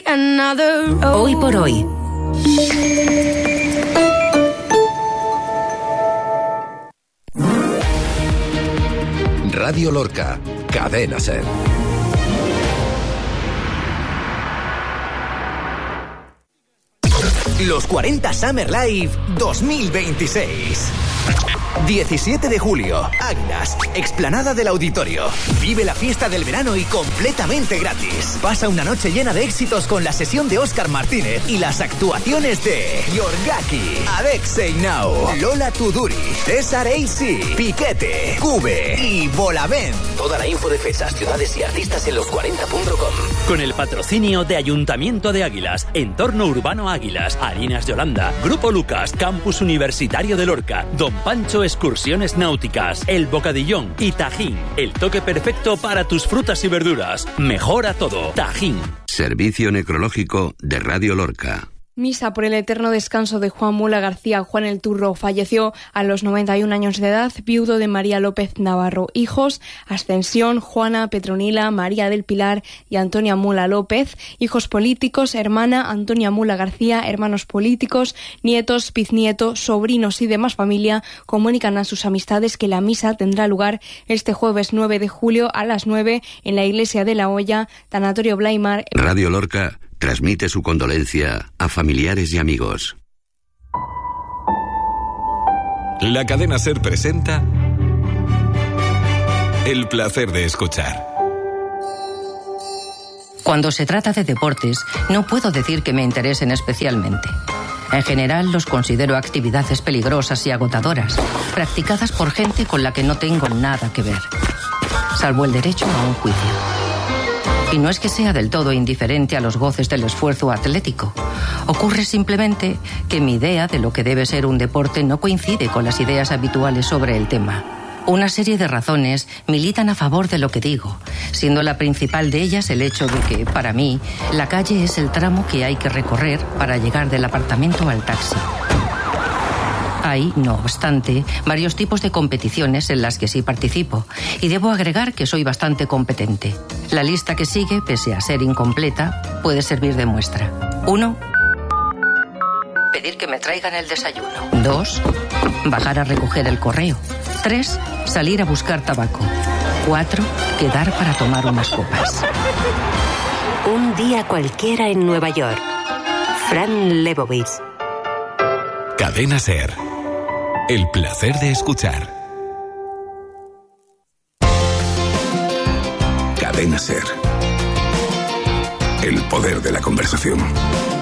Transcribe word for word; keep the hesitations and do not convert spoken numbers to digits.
another road. Hoy por hoy. Radio Lorca, Cadena Ser. Los cuarenta Summer Live dos mil veintiséis. diecisiete de julio, Águilas, explanada del Auditorio. Vive la fiesta del verano y completamente gratis. Pasa una noche llena de éxitos con la sesión de Óscar Martínez y las actuaciones de Yorgaki, Alexei Now, Lola Tuduri, César A C, Piquete, Cube y Bolavent. Toda la info de fechas, ciudades y artistas en los cuarenta punto com. Con el patrocinio de Ayuntamiento de Águilas, Entorno Urbano Águilas, Harinas Yolanda, Grupo Lucas, Campus Universitario de Lorca, Don Pancho Excursiones Náuticas, El Bocadillón y Tajín. El toque perfecto para tus frutas y verduras. Mejora todo. Tajín. Servicio Necrológico de Radio Lorca. Misa por el eterno descanso de Juan Mula García. Juan el Turro falleció a los noventa y un años de edad, viudo de María López Navarro. Hijos: Ascensión, Juana, Petronila, María del Pilar y Antonia Mula López. Hijos políticos: hermana Antonia Mula García. Hermanos políticos, nietos, bisnietos, sobrinos y demás familia comunican a sus amistades que la misa tendrá lugar este jueves nueve de julio a las nueve en la iglesia de La Hoya, Tanatorio Blaimar. Radio Lorca transmite su condolencia a familiares y amigos. La cadena SER presenta El placer de escuchar. Cuando se trata de deportes, no puedo decir que me interesen especialmente. En general, los considero actividades peligrosas y agotadoras, practicadas por gente con la que no tengo nada que ver, salvo el derecho a un juicio. Y no es que sea del todo indiferente a los goces del esfuerzo atlético. Ocurre simplemente que mi idea de lo que debe ser un deporte no coincide con las ideas habituales sobre el tema. Una serie de razones militan a favor de lo que digo, siendo la principal de ellas el hecho de que, para mí, la calle es el tramo que hay que recorrer para llegar del apartamento al taxi. Hay, no obstante, varios tipos de competiciones en las que sí participo, y debo agregar que soy bastante competente. La lista que sigue, pese a ser incompleta, puede servir de muestra. Uno, pedir que me traigan el desayuno. Dos, bajar a recoger el correo. Tres, salir a buscar tabaco. Cuatro, quedar para tomar unas copas. Un día cualquiera en Nueva York. Fran Lebowitz. Cadena SER. El placer de escuchar. Cadena SER. El poder de la conversación.